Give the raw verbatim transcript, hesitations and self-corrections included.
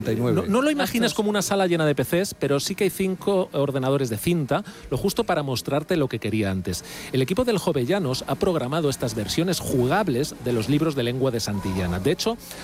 No, no lo imagines como una sala llena de P Cs, pero sí que hay cinco ordenadores de cinta, lo justo para mostrarte lo que quería antes. El equipo del Jovellanos ha programado estas versiones jugables de los libros de lengua de Santillana. De hecho,